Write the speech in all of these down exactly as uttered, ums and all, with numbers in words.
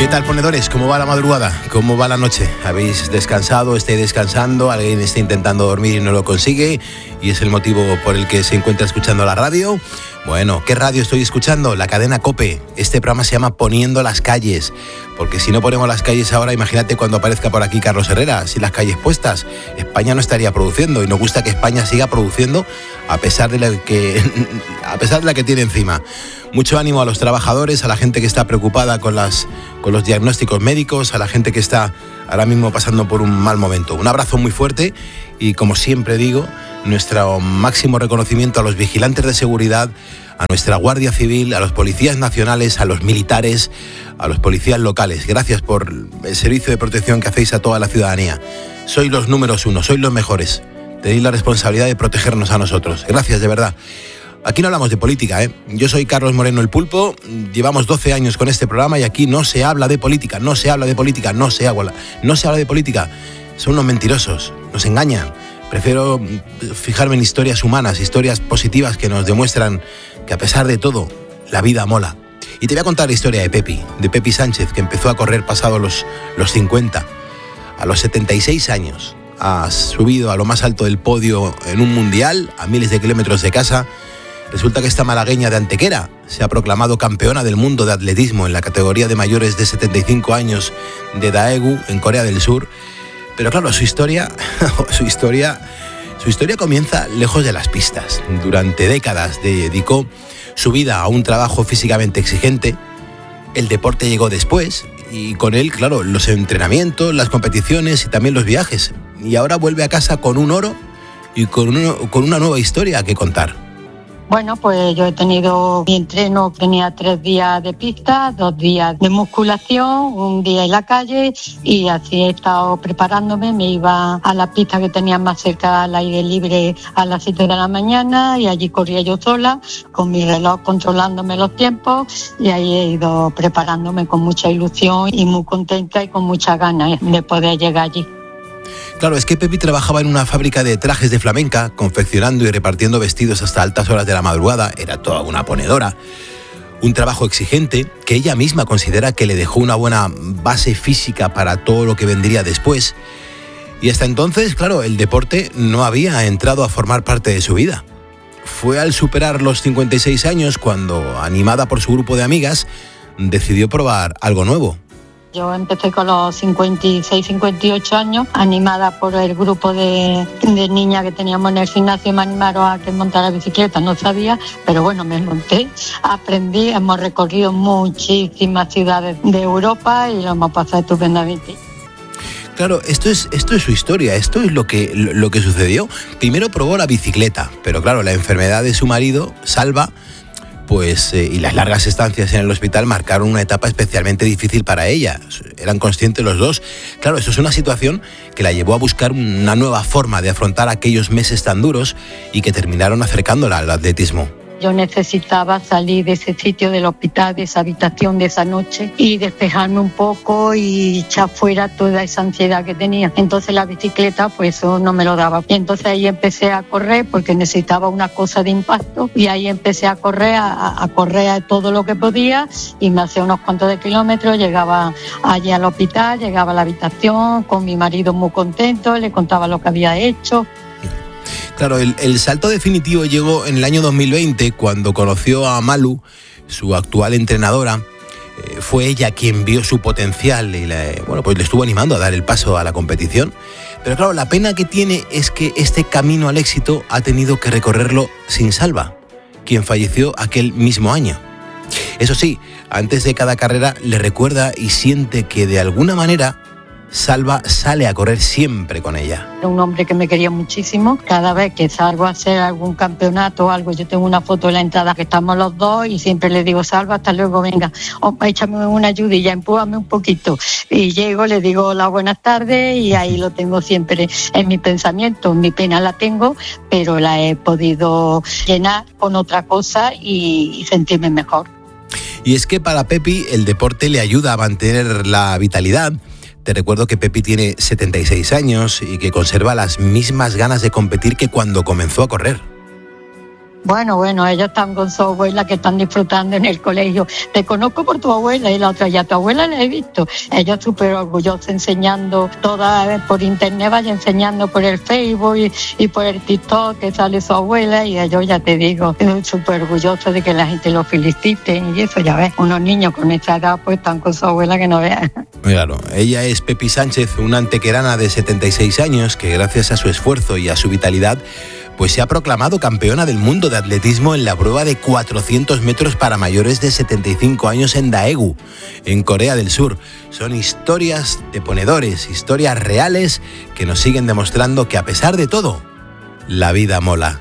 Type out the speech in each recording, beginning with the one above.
¿Qué tal, ponedores? ¿Cómo va la madrugada? ¿Cómo va la noche? ¿Habéis descansado? ¿Estáis descansando? ¿Alguien está intentando dormir y no lo consigue? ¿Y es el motivo por el que se encuentra escuchando la radio? Bueno, ¿qué radio estoy escuchando? La cadena COPE. Este programa se llama Poniendo las calles. Porque si no ponemos las calles ahora, imagínate cuando aparezca por aquí Carlos Herrera, sin las calles puestas. España no estaría produciendo y nos gusta que España siga produciendo a pesar de la que, a pesar de la que tiene encima. Mucho ánimo a los trabajadores, a la gente que está preocupada con, las, con los diagnósticos médicos, a la gente que está ahora mismo pasando por un mal momento. Un abrazo muy fuerte y, como siempre digo, nuestro máximo reconocimiento a los vigilantes de seguridad, a nuestra Guardia Civil, a los policías nacionales, a los militares, a los policías locales. Gracias por el servicio de protección que hacéis a toda la ciudadanía. Sois los números uno, sois los mejores. Tenéis la responsabilidad de protegernos a nosotros. Gracias, de verdad. Aquí no hablamos de política, ¿eh? Yo soy Carlos Moreno el Pulpo, llevamos doce años con este programa y aquí no se habla de política, no se habla de política, no se habla, no se habla de política. Son unos mentirosos, nos engañan. Prefiero fijarme en historias humanas, historias positivas que nos demuestran que a pesar de todo, la vida mola. Y te voy a contar la historia de Pepi, de Pepi Sánchez, que empezó a correr pasado los, los cincuenta. A los setenta y seis años ha subido a lo más alto del podio en un mundial, a miles de kilómetros de casa. Resulta que esta malagueña de Antequera se ha proclamado campeona del mundo de atletismo en la categoría de mayores de setenta y cinco años de Daegu, en Corea del Sur. Pero claro, su historia, su historia, su historia comienza lejos de las pistas. Durante décadas dedicó su vida a un trabajo físicamente exigente. El deporte llegó después y con él, claro, los entrenamientos, las competiciones y también los viajes. Y ahora vuelve a casa con un oro y con, uno, con una nueva historia que contar. Bueno, pues yo he tenido mi entreno, tenía tres días de pista, dos días de musculación, un día en la calle y así he estado preparándome. Me iba a la pista que tenía más cerca al aire libre a las siete de la mañana y allí corría yo sola con mi reloj controlándome los tiempos y ahí he ido preparándome con mucha ilusión y muy contenta y con muchas ganas de poder llegar allí. Claro, es que Pepi trabajaba en una fábrica de trajes de flamenca, confeccionando y repartiendo vestidos hasta altas horas de la madrugada. Era toda una ponedora. Un trabajo exigente que ella misma considera que le dejó una buena base física para todo lo que vendría después. Y hasta entonces, claro, el deporte no había entrado a formar parte de su vida. Fue al superar los cincuenta y seis años cuando, animada por su grupo de amigas, decidió probar algo nuevo. Yo empecé con los cincuenta y seis, cincuenta y ocho años, animada por el grupo de, de niñas que teníamos en el gimnasio. Me animaron a que montara bicicleta, no sabía, pero bueno, me monté, aprendí, hemos recorrido muchísimas ciudades de Europa y lo hemos pasado estupendamente. Claro, esto es, esto es su historia, esto es lo que, lo que sucedió. Primero probó la bicicleta, pero claro, la enfermedad de su marido, Salva, pues eh, y las largas estancias en el hospital marcaron una etapa especialmente difícil para ella. Eran conscientes los dos. Claro, eso es una situación que la llevó a buscar una nueva forma de afrontar aquellos meses tan duros y que terminaron acercándola al atletismo. Yo necesitaba salir de ese sitio del hospital, de esa habitación de esa noche y despejarme un poco y echar fuera toda esa ansiedad que tenía. Entonces la bicicleta, pues eso no me lo daba. Y entonces ahí empecé a correr porque necesitaba una cosa de impacto y ahí empecé a correr, a, a correr a todo lo que podía y me hacía unos cuantos de kilómetros, llegaba allí al hospital, llegaba a la habitación con mi marido muy contento, le contaba lo que había hecho. Claro, el, el salto definitivo llegó en el año dos mil veinte cuando conoció a Malu, su actual entrenadora. Eh, fue ella quien vio su potencial y le, bueno, pues le estuvo animando a dar el paso a la competición. Pero claro, la pena que tiene es que este camino al éxito ha tenido que recorrerlo sin Salva, quien falleció aquel mismo año. Eso sí, antes de cada carrera le recuerda y siente que de alguna manera Salva sale a correr siempre con ella. Era un hombre que me quería muchísimo. Cada vez que salgo a hacer algún campeonato o algo, yo tengo una foto en la entrada que estamos los dos y siempre le digo, Salva, hasta luego, venga, oh, échame una ayudilla, empújame un poquito. Y llego, le digo hola, buenas tardes y ahí lo tengo siempre en mi pensamiento. Mi pena la tengo, pero la he podido llenar con otra cosa y, y sentirme mejor. Y es que para Pepi el deporte le ayuda a mantener la vitalidad. Te recuerdo que Pepi tiene setenta y seis años y que conserva las mismas ganas de competir que cuando comenzó a correr. Bueno, bueno, ellos están con su abuela, que están disfrutando en el colegio. Te conozco por tu abuela, y la otra, ya tu abuela la he visto. Ella súper orgullosa, enseñando toda por internet, vaya enseñando por el Facebook y, y por el TikTok que sale su abuela, y ellos, ya te digo, súper orgullosos de que la gente los felicite, y eso, ya ves, unos niños con esa edad pues están con su abuela que no vean. Claro, ella es Pepi Sánchez, una antequerana de setenta y seis años que gracias a su esfuerzo y a su vitalidad pues se ha proclamado campeona del mundo de atletismo en la prueba de cuatrocientos metros para mayores de setenta y cinco años en Daegu, en Corea del Sur. Son historias de ponedores, historias reales que nos siguen demostrando que a pesar de todo, la vida mola.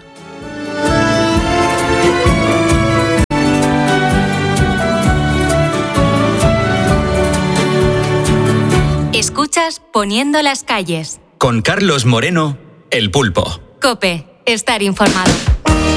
Escuchas Poniendo las calles. Con Carlos Moreno, El Pulpo. COPE. Estar informado.